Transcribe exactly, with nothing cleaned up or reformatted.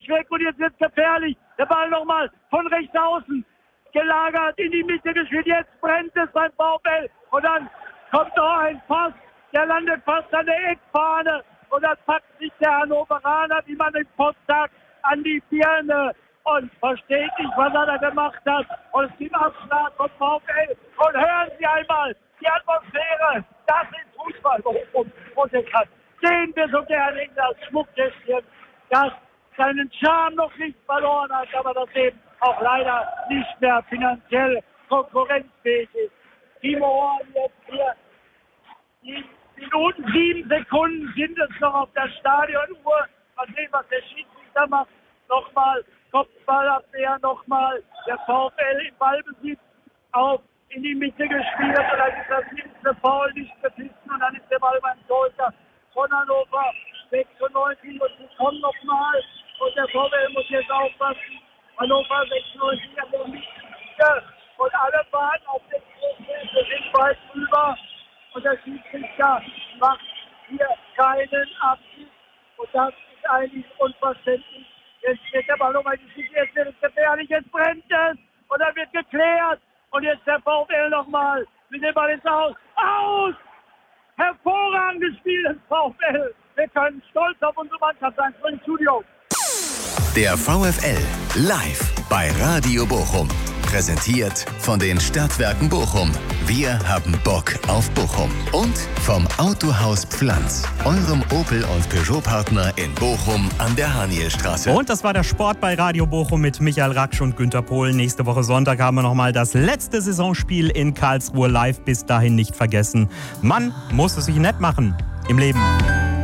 weg und jetzt wird's gefährlich. Der Ball nochmal von rechts außen gelagert, in die Mitte gespielt. Jetzt brennt es beim VfL. Und dann kommt noch ein Pass, der landet fast an der Eckfahne. Und dann packt sich der Hannoveraner, wie man im Post sagt, an die Birne. Und versteht nicht, was er da gemacht hat. Aus dem Abschlag vom VfL. Und hören Sie einmal die Atmosphäre. Das ist Fußball. Und, und jetzt sehen wir so gerne in das Schmuckkästchen, das seinen Charme noch nicht verloren hat, aber das eben auch leider nicht mehr finanziell konkurrenzfähig ist. Timo Horn jetzt hier. Die Minuten, sieben Sekunden sind es noch auf der Stadionuhr. Mal sehen, was der Schiedsrichter macht. Nochmal Kopfballabwehr, nochmal der VfL im Ballbesitz auf in die Mitte gespielt. Und dann ist das linke Foul nicht gepfiffen und dann ist der Ball beim Torhüter von Hannover. sechsundneunzig und sie kommen nochmal. Und der VfL muss jetzt aufpassen. Hannover sechsundneunzig an der Mitte. Und alle warten auf den Prozess. Wir sind weit drüber. Und der Schiedsrichter macht hier keinen Abschied. Und das ist eigentlich unverständlich. Jetzt wird der Ball nochmal geschickt. Jetzt wird es gefährlich. Jetzt brennt es. Und dann wird geklärt. Und jetzt der VfL nochmal. Mit dem Ball ist aus. Aus! Hervorragendes Spiel des VfL. Wir können stolz auf unsere Mannschaft sein. Im Studio. Der VfL live bei Radio Bochum. Präsentiert von den Stadtwerken Bochum. Wir haben Bock auf Bochum. Und vom Autohaus Pflanz, eurem Opel- und Peugeot-Partner in Bochum an der Hanielstraße. Und das war der Sport bei Radio Bochum mit Michael Raksch und Günter Pohl. Nächste Woche Sonntag haben wir nochmal das letzte Saisonspiel in Karlsruhe live. Bis dahin nicht vergessen, man muss es sich nett machen im Leben.